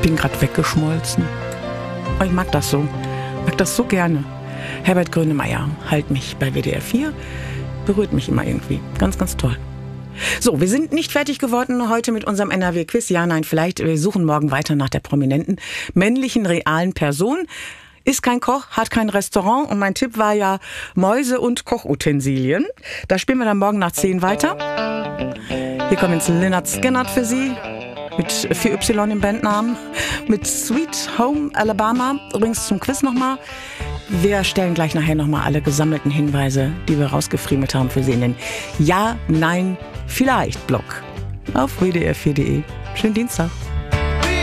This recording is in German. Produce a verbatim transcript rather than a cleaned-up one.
bin gerade weggeschmolzen. Oh, ich mag das so. Ich mag das so gerne. Herbert Grönemeyer, halt mich bei W D R vier. Berührt mich immer irgendwie. Ganz, ganz toll. So, wir sind nicht fertig geworden heute mit unserem N R W-Quiz. Ja, nein, vielleicht. Wir suchen morgen weiter nach der prominenten, männlichen, realen Person. Ist kein Koch, hat kein Restaurant. Und mein Tipp war ja Mäuse und Kochutensilien. Da spielen wir dann morgen nach zehn weiter. Hier kommt jetzt Lynyrd Skynyrd für Sie. Mit vier Y im Bandnamen. Mit Sweet Home Alabama. Übrigens zum Quiz nochmal. Wir stellen gleich nachher nochmal alle gesammelten Hinweise, die wir rausgefriemelt haben, für Sie in den Ja, Nein, Vielleicht Blog auf W D R vier punkt de. Schönen Dienstag.